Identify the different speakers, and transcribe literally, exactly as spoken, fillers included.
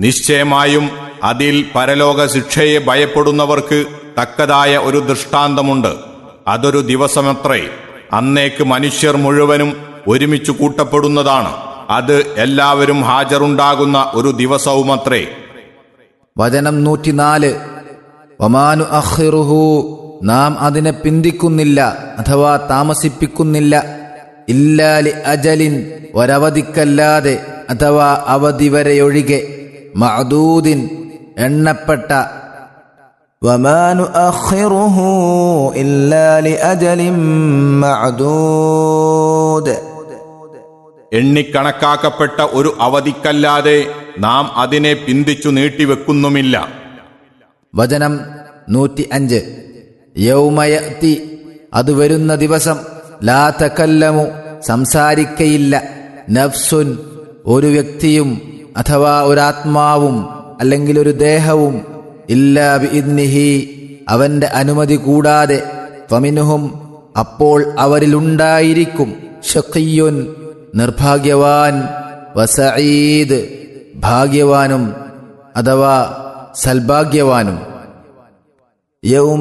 Speaker 1: നിശ്ചയമായും അതിൽ പരലോക ശിക്ഷയെ ഭയപ്പെടുന്നവർക്ക് തക്കതായ ഒരു ദൃഷ്ടാന്തമുണ്ട്. അതൊരു ദിവസമത്രേ. അന്നേക്ക് മനുഷ്യർ മുഴുവനും ഒരുമിച്ചു കൂട്ടപ്പെടുന്നതാണ്. അത് എല്ലാവരും ഹാജറുണ്ടാകുന്ന ഒരു ദിവസവുമത്രേ.
Speaker 2: വചനം നൂറ്റിനാല്. വമാനു അഖിറുഹു, നാം അതിനെ പിന്തിക്കുന്നില്ല അഥവാ താമസിപ്പിക്കുന്നില്ല. ഇല്ലാലി അജലിൻ, ഒരവധിക്കല്ലാതെ അഥവാ അവധി വരെയൊഴികെ. മഅദൂദിൻ, എണ്ണപ്പെട്ട.
Speaker 3: വമാനു അഖിറുഹു ഇല്ലാലി അജലിൻ മഅദൂദ്,
Speaker 1: എണ്ണിക്കണക്കാക്കപ്പെട്ട ഒരു അവധിക്കല്ലാതെ നാം അതിനെ പിന്തിച്ചു നീട്ടിവെക്കുന്നുമില്ല.
Speaker 2: വചനം നൂറ്റി അഞ്ച്. യൗമയഅതി, അത് വരുന്ന ദിവസം. ലാ തകല്ലമു, സംസാരിക്കയില്ല. നഫ്സുൻ, ഒരു വ്യക്തിയും അഥവാ ഒരാത്മാവും അല്ലെങ്കിൽ ഒരു ദേഹവും. ഇല്ലാ ബിഇദ്നിഹി, അവന്റെ അനുമതി കൂടാതെ. ഫമിൻഹും, അപ്പോൾ അവരിലുണ്ടായിരിക്കും. ശഖിയ്യുൻ, നിർഭാഗ്യവാൻ. വസഈദ്, ഭാഗ്യവാനും അഥവാ സൽഭാഗ്യവാനും. യൗമ